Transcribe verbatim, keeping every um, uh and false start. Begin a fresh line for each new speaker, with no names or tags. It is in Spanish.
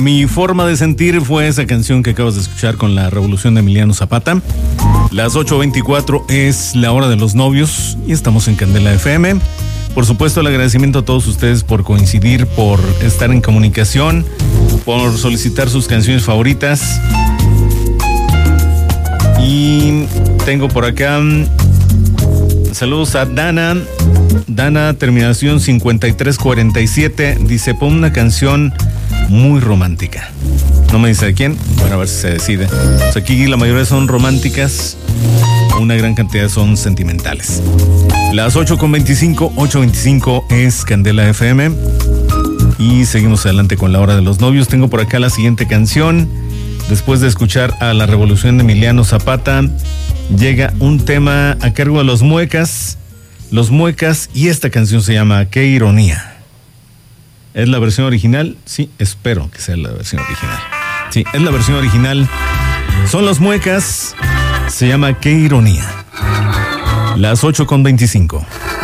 Mi forma de sentir fue esa canción que acabas de escuchar con la Revolución de Emiliano Zapata. Las ocho veinticuatro es la hora de los novios y estamos en Candela F M. Por supuesto, el agradecimiento a todos ustedes por coincidir, por estar en comunicación, por solicitar sus canciones favoritas. Y tengo por acá saludos a Dana. Dana, terminación cincuenta y tres cuarenta y siete. Dice, pon una canción muy romántica. No me dice de quién. Bueno, a ver si se decide. Pues aquí la mayoría son románticas. Una gran cantidad son sentimentales. Las ocho con veinticinco, ocho veinticinco es Candela F M. Y seguimos adelante con la hora de los novios. Tengo por acá la siguiente canción. Después de escuchar a la Revolución de Emiliano Zapata, llega un tema a cargo de Los Muecas. Los Muecas, y esta canción se llama Qué Ironía. ¿Es la versión original? Sí, espero que sea la versión original. Sí, es la versión original. Son Los Muecas. Se llama Qué Ironía. Las ocho con veinticinco.